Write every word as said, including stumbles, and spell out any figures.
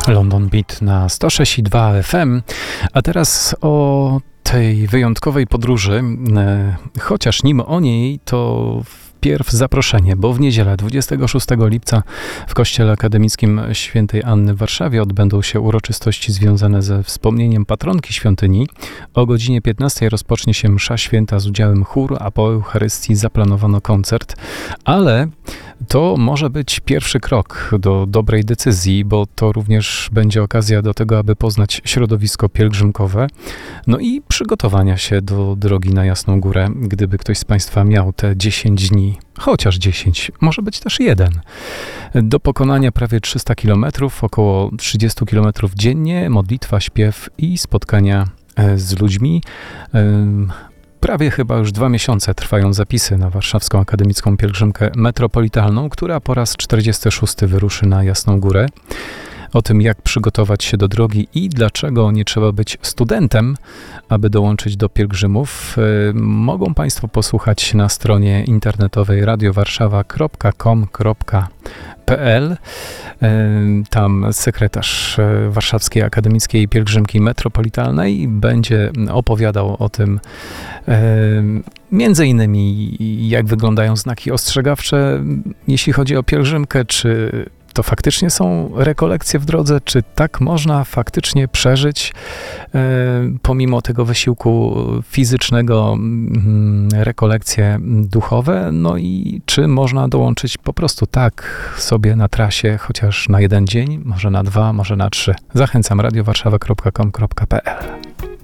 London Beat na sto sześć i dwa F M, a teraz o tej wyjątkowej podróży, chociaż nim o niej, to wpierw zaproszenie, bo w niedzielę dwudziestego szóstego lipca w Kościele Akademickim Świętej Anny w Warszawie odbędą się uroczystości związane ze wspomnieniem patronki świątyni. O godzinie piętnastej rozpocznie się msza święta z udziałem chóru, a po Eucharystii zaplanowano koncert, ale to może być pierwszy krok do dobrej decyzji, bo to również będzie okazja do tego, aby poznać środowisko pielgrzymkowe, no i przygotowania się do drogi na Jasną Górę, gdyby ktoś z Państwa miał te dziesięć dni, chociaż dziesięć, może być też jeden. Do pokonania prawie trzysta kilometrów, około trzydzieści kilometrów dziennie, modlitwa, śpiew i spotkania z ludźmi. Prawie chyba już dwa miesiące trwają zapisy na Warszawską Akademicką Pielgrzymkę Metropolitalną, która po raz czterdziesty szósty wyruszy na Jasną Górę. O tym, jak przygotować się do drogi i dlaczego nie trzeba być studentem, aby dołączyć do pielgrzymów, mogą Państwo posłuchać na stronie internetowej radiowarszawa kropka com kropka p l. Tam sekretarz Warszawskiej Akademickiej Pielgrzymki Metropolitalnej będzie opowiadał o tym, między innymi jak wyglądają znaki ostrzegawcze, jeśli chodzi o pielgrzymkę, czy to faktycznie są rekolekcje w drodze, czy tak można faktycznie przeżyć e, pomimo tego wysiłku fizycznego m, rekolekcje duchowe, no i czy można dołączyć po prostu tak sobie na trasie, chociaż na jeden dzień, może na dwa, może na trzy. Zachęcam radiowarszawa kropka com kropka p l.